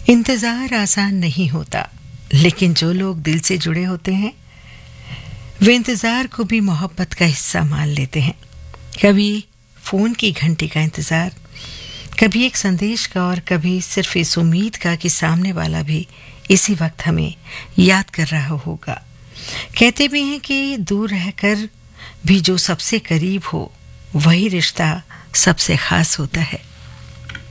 इंतज़ार आसान नहीं होता, लेकिन जो लोग दिल से जुड़े होते हैं वे इंतज़ार को भी मोहब्बत का हिस्सा मान लेते हैं। कभी फ़ोन की घंटी का इंतज़ार, कभी एक संदेश का, और कभी सिर्फ इस उम्मीद का कि सामने वाला भी इसी वक्त हमें याद कर रहा होगा। कहते भी हैं कि दूर रहकर भी जो सबसे करीब हो वही रिश्ता सबसे खास होता है।